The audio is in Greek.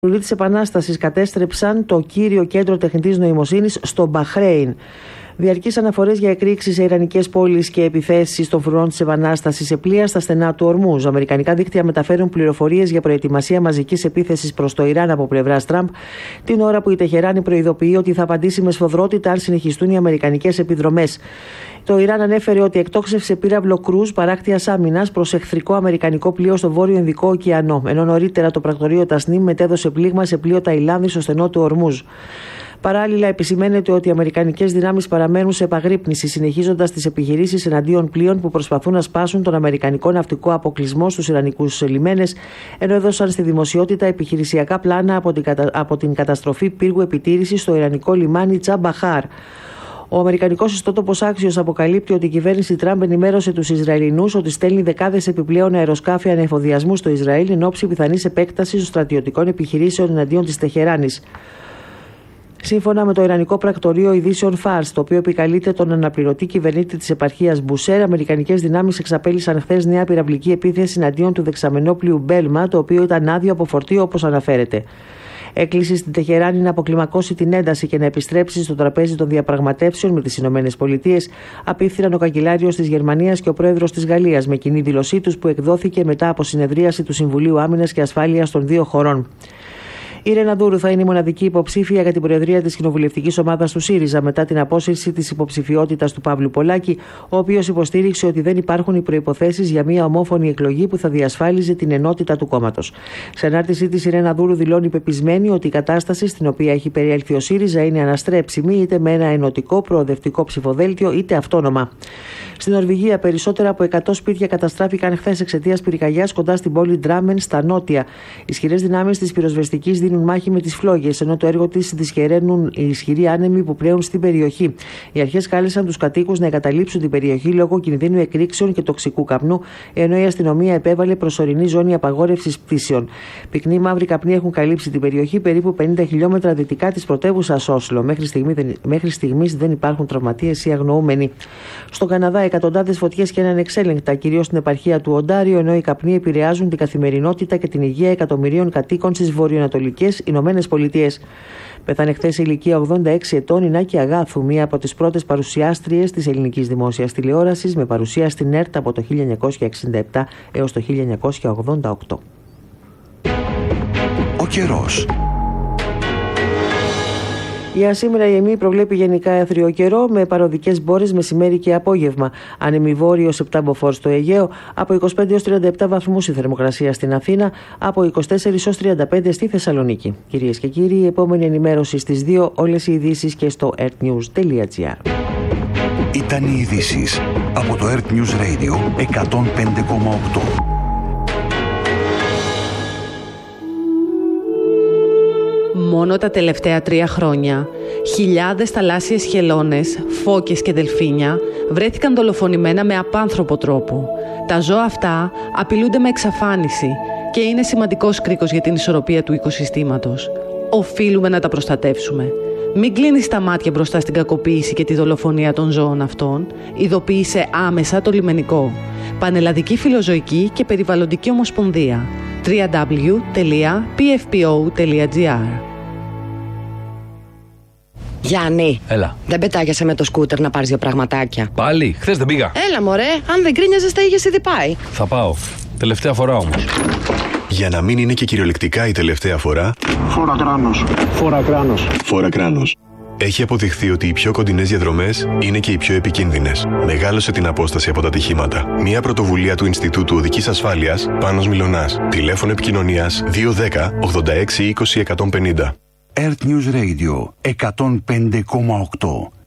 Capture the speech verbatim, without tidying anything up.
Οι στρατιωτικοί της Επανάστασης κατέστρεψαν το κύριο κέντρο τεχνητής νοημοσύνης στο Μπαχρέιν. Διαρκείς αναφορές για εκρήξεις σε ιρανικές πόλεις και επιθέσεις των φρουρών της Επανάστασης σε πλοία στα στενά του Ορμούζ. Αμερικανικά δίκτυα μεταφέρουν πληροφορίες για προετοιμασία μαζικής επίθεσης προς το Ιράν από πλευράς Τραμπ, την ώρα που η Τεχεράνη προειδοποιεί ότι θα απαντήσει με σφοδρότητα αν συνεχιστούν οι αμερικανικές επιδρομές. Το Ιράν ανέφερε ότι εκτόξευσε πύραυλο κρούζ παράκτειας άμυνας προς εχθρικό αμερικανικό πλοίο στο Βόρειο Ινδικό ωκεανό, ενώ νωρίτερα το πρακτορείο Τασνίμ μετέδωσε πλήγμα σε πλοίο Ταϊλάνδη στο στενό του Ορμούζ. Παράλληλα, επισημαίνεται ότι οι αμερικανικές δυνάμεις παραμένουν σε επαγρύπνηση, συνεχίζοντας τις επιχειρήσεις εναντίον πλοίων που προσπαθούν να σπάσουν τον αμερικανικό ναυτικό αποκλεισμό στους ιρανικούς λιμένες, ενώ έδωσαν στη δημοσιότητα επιχειρησιακά πλάνα από την, κατα... από την καταστροφή πύργου επιτήρησης στο ιρανικό λιμάνι Τσαμπαχάρ. Ο αμερικανικός ιστότοπος Axios αποκαλύπτει ότι η κυβέρνηση Τραμπ ενημέρωσε τους Ισραηλινούς ότι στέλνει δεκάδες επιπλέον αεροσκάφη ανεφοδιασμού στο Ισραήλ εν ώψη πιθανής επέκτασης των στρατιωτικών επιχειρήσεων εναντίον της Τεχεράνης. Σύμφωνα με το Ιρανικό Πρακτορείο Ειδήσεων Φάρς, το οποίο επικαλείται τον αναπληρωτή κυβερνήτη της επαρχίας Μπουσέρ, αμερικανικές δυνάμεις εξαπέλυσαν χθες νέα πυραυλική επίθεση εναντίον του δεξαμενόπλοιου Μπέλμα, το οποίο ήταν άδειο από φορτίο όπως αναφέρεται. Έκλεισε στην Τεχεράνη να αποκλιμακώσει την ένταση και να επιστρέψει στο τραπέζι των διαπραγματεύσεων με τις ΗΠΑ, απίφθηναν ο καγκελάριος της Γερμανίας και ο πρόεδρος της Γαλλίας, με κοινή δήλωσή τους που εκδόθηκε μετά από συνεδρίαση του Συμβουλίου Άμυνας και Ασφάλειας των δύο χωρών. Η Ρένα Δούρου θα είναι η μοναδική υποψήφια για την προεδρία της κοινοβουλευτικής ομάδας του ΣΥΡΙΖΑ μετά την απόσυρση της υποψηφιότητας του Παύλου Πολάκη, ο οποίος υποστήριξε ότι δεν υπάρχουν οι προϋποθέσεις για μια ομόφωνη εκλογή που θα διασφάλιζε την ενότητα του κόμματος. Σε ανάρτησή της, η Ρένα Δούρου δηλώνει πεπισμένη ότι η κατάσταση στην οποία έχει περιέλθει ο ΣΥΡΙΖΑ είναι αναστρέψιμη είτε με ένα ενωτικό προοδευτικό ψηφοδέλτιο είτε αυτόνομα. Στην Νορβηγία, περισσότερα από εκατό σπίτια καταστράφηκαν χθες εξαιτίας πυρκαγιάς κοντά στην πόλη Ντράμεν στα νότια. Ισχυρές δυνάμεις της πυροσβεστικής δίνουν μάχη με τις φλόγες, ενώ το έργο της δυσχεραίνουν οι ισχυροί άνεμοι που πλέουν στην περιοχή. Οι αρχές κάλεσαν τους κατοίκους να εγκαταλείψουν την περιοχή λόγω κινδύνου εκρήξεων και τοξικού καπνού, ενώ η αστυνομία επέβαλε προσωρινή ζώνη απαγόρευσης πτήσεων. Πυκνοί μαύροι καπνοί έχουν καλύψει την περιοχή περίπου πενήντα χιλιόμετρα δυτικά της πρωτεύουσας Όσλο. Μέχρι, στιγμή, μέχρι στιγμής δεν υπάρχουν τραυματίες ή αγνοούμενοι. Στον Καναδά, εκατοντάδες φωτιές καίναν ανεξέλεγκτα, κυρίως στην επαρχία του Οντάριο, ενώ οι καπνοί επηρεάζουν την καθημερινότητα και την υγεία εκατομμυρίων κατοίκων στις βορειοανατολικές Ηνωμένες Πολιτείες. Πέθανε χθες σε ηλικία ογδόντα έξι ετών η Νάκη Αγάθου, μία από τις πρώτες παρουσιάστριες της ελληνικής δημόσιας τηλεόρασης, με παρουσία στην ΕΡΤ από το χίλια εννιακόσια εξήντα επτά έως το χίλια εννιακόσια ογδόντα οκτώ. Ο καιρός. Για σήμερα η ΕΜΗ προβλέπει γενικά έθριο καιρό με παροδικές μπόρες μεσημέρι και απόγευμα. Άνεμη βόρειος επτά μποφόρ στο Αιγαίο, από είκοσι πέντε έως τριάντα επτά βαθμούς η θερμοκρασία στην Αθήνα, από είκοσι τέσσερα έως τριάντα πέντε στη Θεσσαλονίκη. Κυρίες και κύριοι, η επόμενη ενημέρωση στις δύο, όλες οι ειδήσεις και στο ertnews τελεία gr. Ήταν οι ειδήσεις από το Earth News Radio εκατόν πέντε κόμμα οκτώ. Μόνο τα τελευταία τρία χρόνια, χιλιάδες θαλάσσιες χελώνες, φώκες και δελφίνια βρέθηκαν δολοφονημένα με απάνθρωπο τρόπο. Τα ζώα αυτά απειλούνται με εξαφάνιση και είναι σημαντικός κρίκος για την ισορροπία του οικοσυστήματος. Οφείλουμε να τα προστατεύσουμε. Μην κλείνεις τα μάτια μπροστά στην κακοποίηση και τη δολοφονία των ζώων αυτών. Ειδοποίησε άμεσα το λιμενικό. Πανελλαδική Φιλοζωική και Περιβαλλοντική Ομοσπονδία. double-u double-u double-u τελεία πι εφ πι ο τελεία τζι άρ. Γιάννη, έλα. Δεν πετάγεσαι με το σκούτερ να πάρεις δύο πραγματάκια? Πάλι, χθες δεν πήγα. Έλα μωρέ, αν δεν κρίνιαζες τα είχες ήδη πάει. Θα πάω. Τελευταία φορά όμως. Για να μην είναι και κυριολεκτικά η τελευταία φορά, Φόρα κράνος. Φόρα κράνος. Φόρα κράνος. Έχει αποδειχθεί ότι οι πιο κοντινές διαδρομές είναι και οι πιο επικίνδυνες. Μεγάλωσε την απόσταση από τα ατυχήματα. Μια πρωτοβουλία του Ινστιτούτου Οδικής Ασφάλειας, Πάνος Μιλωνάς. Τηλέφωνο επικοινωνίας δύο δέκα ογδόντα έξι είκοσι εκατόν πενήντα. Earth News Radio εκατόν πέντε κόμμα οκτώ.